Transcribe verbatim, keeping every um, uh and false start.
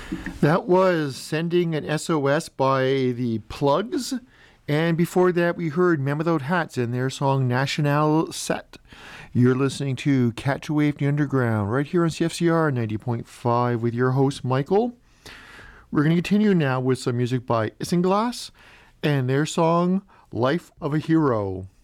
That was Sending an S O S by the Plugs. And before that, we heard Men Without Hats and their song National Set. You're listening to Catch a Wave in the Underground right here on C F C R ninety point five with your host, Michael. We're going to continue now with some music by Isinglass and their song Life of a Hero.